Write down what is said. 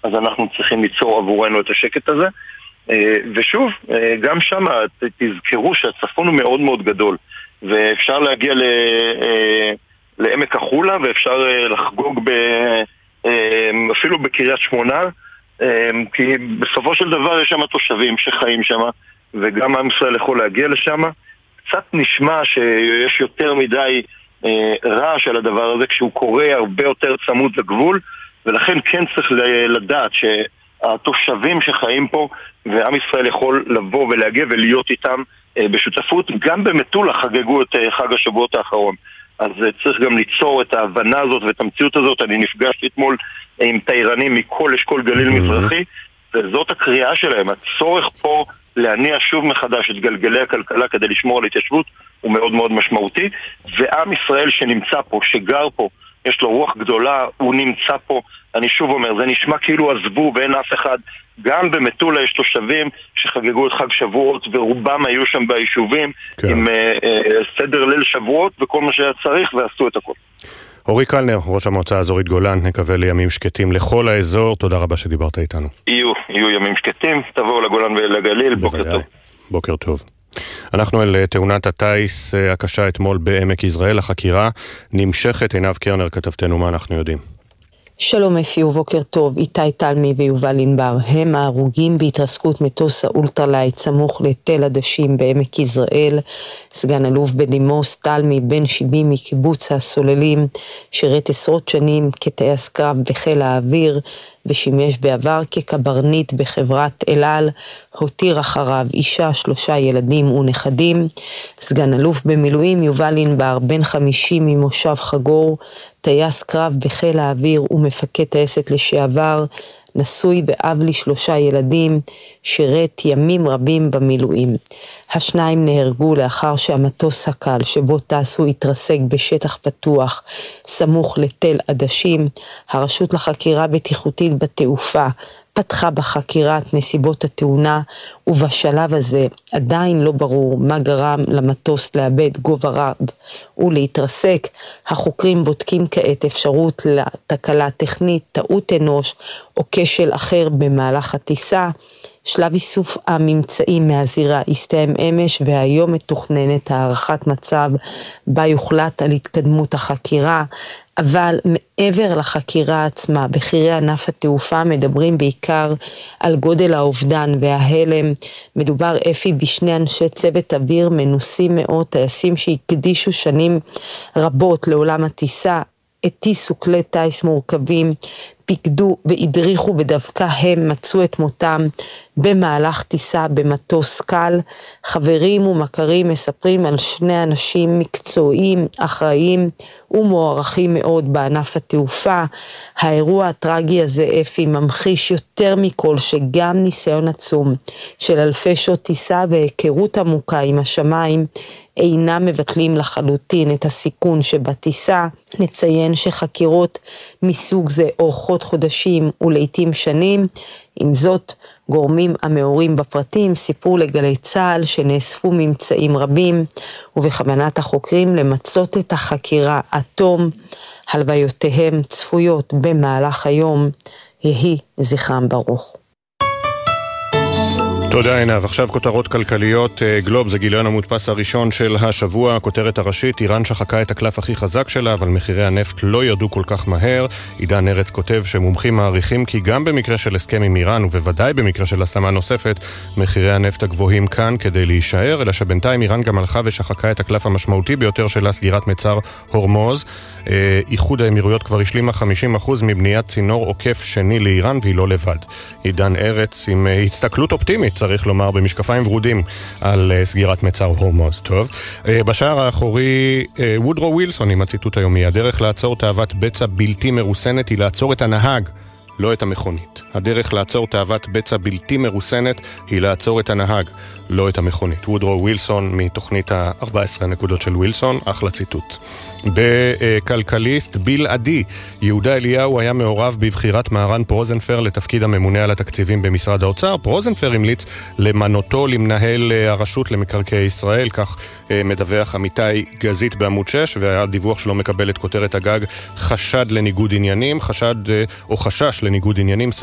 אז אנחנו צריכים ליצור עבורנו את השקט הזה. ושוב, גם שם תזכרו שהצפון הוא מאוד מאוד גדול, ואפשר להגיע לעמק החולה, ואפשר לחגוג אפילו בקריית שמונה, כי בסופו של דבר יש שם תושבים שחיים שם, וגם עם ישראל יכול להגיע לשם. קצת נשמע שיש יותר מדי רעש על הדבר הזה כשהוא קורה הרבה יותר צמוד לגבול, ולכן כן צריך לדעת שהתושבים שחיים פה ועם ישראל יכול לבוא ולהגיע ולהיות איתם בשותפות. גם במטולה חגגו את חג השבועות האחרון, אז צריך גם ליצור את ההבנה הזאת ואת המציאות הזאת. אני נפגשתי אתמול עם תיירנים מכל אשכול גליל מזרחי, וזאת הקריאה שלהם. הצורך פה להניע שוב מחדש את גלגלי הכלכלה כדי לשמור על התיישבות הוא מאוד מאוד משמעותי, ועם ישראל שנמצא פה, שגר פה, יש לו רוח גדולה, הוא נמצא פה. אני שוב אומר, זה נשמע כאילו עזבו ואין אף אחד. גם במטולה יש תושבים שחגגו את חג שבועות, ורובם היו שם ביישובים עם סדר ליל שבועות וכל מה שהיה צריך, ועשו את הכל. אורי קלנר, ראש המועצה האזורית גולן, נקווה לימים שקטים לכל האזור. תודה רבה שדיברת איתנו. יהיו ימים שקטים, תבואו לגולן ולגליל. בוקר טוב. בוקר טוב. אנחנו אל תאונת הטייס הקשה אתמול בעמק יזרעאל. החקירה נמשכת. עינב קרנר, כתבתנו, מה אנחנו יודעים? שלום אפי ובוקר טוב. איתי תלמי ויובל ענבר הם ההרוגים בהתרסקות מטוס האולטרלייט סמוך לתל עדשים בעמק יזרעאל. סגן אלוף בדימוס תלמי בן 70 מקיבוץ הסוללים, שירת עשרות שנים כטייס קרב בחיל האוויר ושימש בעבר כקברניט בחברת אל על. הותיר אחריו אישה, 3 ילדים ונכדים. סגן אלוף במילואים יובל ענבר בן 50 ממושב חגור, טייס קרב בחיל האוויר ומפקד טייסת לשעבר, נשוי ואב ל3 ילדים, שירת ימים רבים במילואים. השניים נהרגו לאחר שהמטוס הקל שבו טסו התרסק בשטח פתוח סמוך לתל עדשים. הרשות לחקירה בטיחותית בתעופה פתחה בחקירת נסיבות התאונה, ובשלב הזה עדיין לא ברור מה גרם למטוס לאבד גובה רב ולהתרסק. החוקרים בודקים כעת אפשרות לתקלה טכנית, טעות אנוש או כשל אחר במהלך הטיסה. שלב איסוף הממצאים מהזירה הסתיים אמש, והיום מתוכננת הערכת מצב בה יוחלט על התקדמות החקירה. אבל מעבר לחקירה עצמה, בחירי ענף התעופה מדברים בעיקר על גודל האובדן וההלם. מדובר אפי בשני אנשי צוות אוויר מנוסים מאוד, טייסים שהקדישו שנים רבות לעולם הטיסה, הטיסו כלי טייס מורכבים, פיקדו והדריכו, ודווקא הם מצאו את מותם במהלך טיסה במטוס קל. חברים ומכרים מספרים על שני אנשים מקצועיים, אחראיים ומוערכים מאוד בענף התעופה. האירוע הטרגי הזה אפי ממחיש יותר מכל שגם ניסיון עצום של אלפי שעות טיסה והיכרות עמוקה עם השמיים אינם מבטלים לחלוטין את הסיכון שבטיסה. נציין שחקירות מסוג זה אורכות חודשים ולעיתים שנים. עם זאת, גורמים המעורים בפרטים סיפרו לגלי צה"ל שנאספו ממצאים רבים, ובכוונת החוקרים למצות את החקירה עד תום. הלוויותיהם צפויות במהלך היום. יהי זכרם ברוך. תודה עינב. עכשיו כותרות כלכליות. גלוב זה גיליון המודפס הראשון של השבוע. הכותרת הראשית: איראן שחקה את הקלף הכי חזק שלה, אבל מחירי הנפט לא ירדו כל כך מהר. עידן ארץ כותב שמומחים מעריכים כי גם במקרה של הסכם עם איראן, ובוודאי במקרה של הסלמה נוספת, מחירי הנפט הגבוהים כאן כדי להישאר, אלא שבינתיים איראן גם הלכה ושחקה את הקלף המשמעותי ביותר שלה, סגירת מצר הורמוז. איחוד האמירויות כבר השלימה 50% מבניית צינור עוקף שני לאיראן, והיא לא לבד. עידן ארץ עם הסתכלות אופטימית, צריך לומר, במשקפיים ורודים על סגירת מצר הורמוז. טוב. בשער האחורי, וודרו ווילסון עם הציטוט היומי: הדרך לעצור תאוות בצע בלתי מרוסנת היא לעצור את הנהג, לא את המכונית. הדרך לעצור תאוות בצע בלתי מרוסנת היא לעצור את הנהג, לא את המכונית. וודרו ווילסון מתוכנית ה-14 הנקודות של ווילסון, אחלה ציטוט. בכלכליסט בלעדי, יהודה אליהו היה מעורב בבחירת מהרן פרוזנפר לתפקיד הממונה על התקציבים במשרד האוצר. פרוזנפר המליץ למנותו למנהל הרשות למקרקעי ישראל, כך מדווח עמיתי גזית בעמוד 6, והיה דיווח שלא מקבל את כותרת הגג חשד לניגוד עניינים, חשש לניגוד עניינים